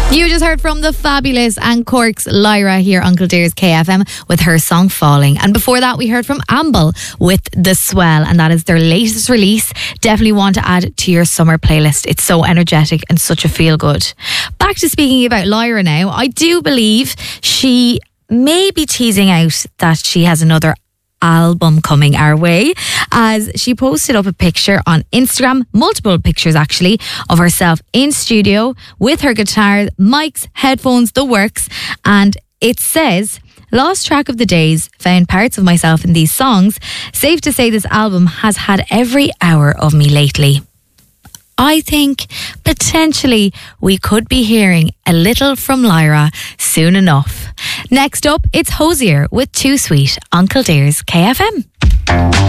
You just heard from the fabulous and Cork's Lyra here, Uncle Dear's KFM, with her song Falling. And before that, we heard from Amble with The Swell, and that is their latest release. Definitely want to add to your summer playlist. It's so energetic and such a feel good. Back to speaking about Lyra now. I do believe she may be teasing out that she has another album coming our way, as she posted up a picture on Instagram, multiple pictures actually, of herself in studio with her guitar, mics, headphones, the works, and it says, "Lost track of the days, found parts of myself in these songs. Safe to say this album has had every hour of me lately." I think potentially we could be hearing a little from Lyra soon enough. Next up, it's Hozier with Too Sweet, Uncle Dear's KFM.